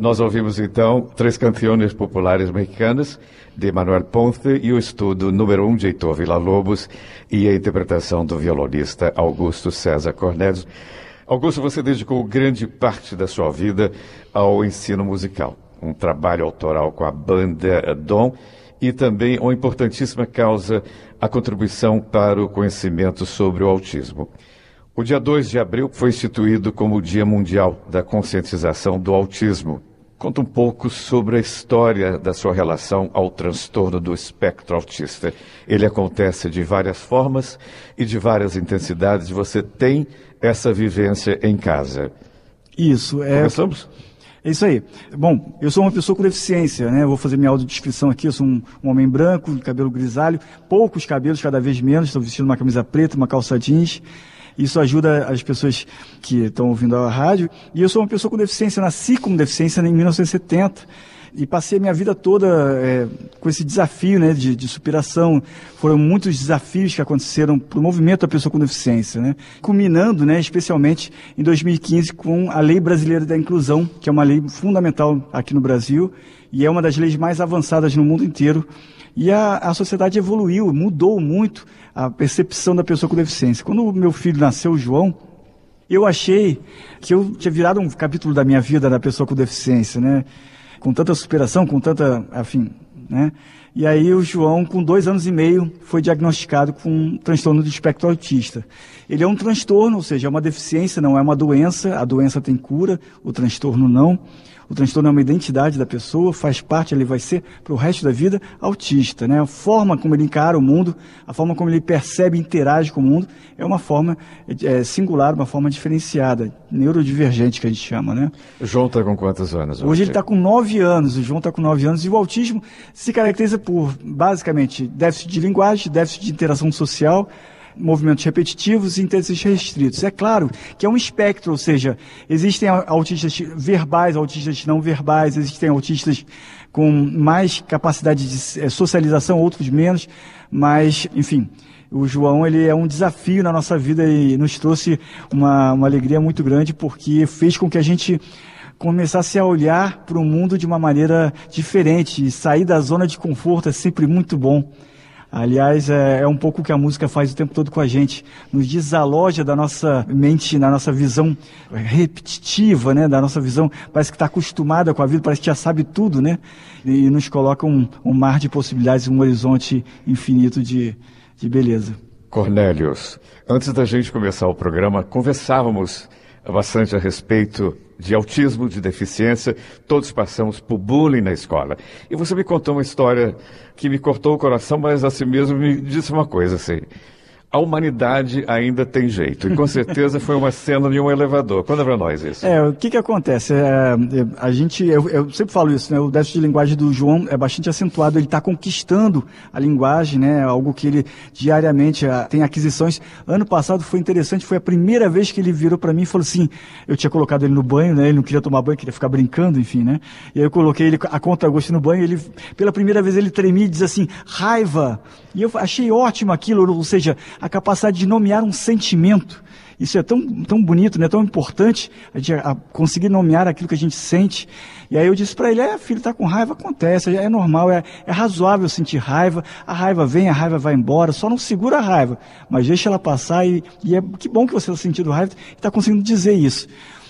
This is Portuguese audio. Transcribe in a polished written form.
Nós ouvimos então Três Canciones Populares Mexicanas, de Manuel Ponce, e o estudo número 1 de Heitor Villa-Lobos e a interpretação do violonista Augusto César Cornelius. Augusto, você dedicou grande parte da sua vida ao ensino musical, um trabalho autoral com a banda Dom e também uma importantíssima causa, a contribuição para o conhecimento sobre o autismo. O dia 2 de abril foi instituído como o Dia Mundial da Conscientização do Autismo. Conta um pouco sobre a história da sua relação ao transtorno do espectro autista. Ele acontece de várias formas e de várias intensidades. Você tem essa vivência em casa. Isso. Começamos? É isso aí. Bom, eu sou uma pessoa com deficiência, né? Vou fazer minha audiodescrição aqui. Eu sou um homem branco, de cabelo grisalho, poucos cabelos, cada vez menos. Estou vestindo uma camisa preta, uma calça jeans. Isso ajuda as pessoas que estão ouvindo a rádio. E eu sou uma pessoa com deficiência, eu nasci com deficiência em 1970 e passei a minha vida toda com esse desafio, né, de superação. Foram muitos desafios que aconteceram para o movimento da pessoa com deficiência, né? Culminando, né, especialmente em 2015 com a Lei Brasileira da Inclusão, que é uma lei fundamental aqui no Brasil e é uma das leis mais avançadas no mundo inteiro. E a sociedade evoluiu, mudou muito a percepção da pessoa com deficiência. Quando o meu filho nasceu, o João, eu achei que eu tinha virado um capítulo da minha vida da pessoa com deficiência, né? Com tanta superação, com tanta, afim, né? E aí o João, com 2 anos e meio, foi diagnosticado com um transtorno do espectro autista. Ele é um transtorno, ou seja, é uma deficiência, não é uma doença. A doença tem cura, o transtorno não. O transtorno é uma identidade da pessoa, faz parte, ele vai ser para o resto da vida autista, né? A forma como ele encara o mundo, a forma como ele percebe e interage com o mundo é uma forma singular, uma forma diferenciada, neurodivergente que a gente chama, né? O João está com quantos anos? Hoje ele está com 9 anos, o João está com 9 anos, e o autismo se caracteriza por, basicamente, déficit de linguagem, déficit de interação social, movimentos repetitivos e interesses restritos. É claro que é um espectro, ou seja, existem autistas verbais, autistas não verbais, existem autistas com mais capacidade de socialização, outros menos, mas, enfim, o João, ele é um desafio na nossa vida e nos trouxe uma alegria muito grande, porque fez com que a gente começasse a olhar para o mundo de uma maneira diferente, e sair da zona de conforto é sempre muito bom. Aliás, é um pouco o que a música faz o tempo todo com a gente. Nos desaloja da nossa mente, na nossa visão repetitiva, né? Da nossa visão, parece que está acostumada com a vida, parece que já sabe tudo, né? E nos coloca um mar de possibilidades, um horizonte infinito de beleza. Cornelius, antes da gente começar o programa, conversávamos bastante a respeito de autismo, de deficiência. Todos passamos por bullying na escola. E você me contou uma história que me cortou o coração, mas assim mesmo me disse uma coisa assim: a humanidade ainda tem jeito. E com certeza foi uma cena de um elevador. Conta pra nós isso. O que acontece? Eu sempre falo isso, né? O déficit de linguagem do João é bastante acentuado. Ele está conquistando a linguagem, né? Algo que ele diariamente tem aquisições. Ano passado foi interessante, foi a primeira vez que ele virou para mim e falou assim, eu tinha colocado ele no banho, né? Ele não queria tomar banho, queria ficar brincando, enfim, né? E aí eu coloquei ele a contragosto no banho, ele, pela primeira vez ele tremia e diz assim, raiva. E eu achei ótimo aquilo, ou seja, a capacidade de nomear um sentimento. Isso é tão bonito, né? Tão importante, a gente conseguir nomear aquilo que a gente sente. E aí eu disse para ele, filho, tá com raiva, acontece, é normal, é razoável sentir raiva, a raiva vem, a raiva vai embora, só não segura a raiva, mas deixa ela passar que bom que você está sentindo raiva e está conseguindo dizer isso.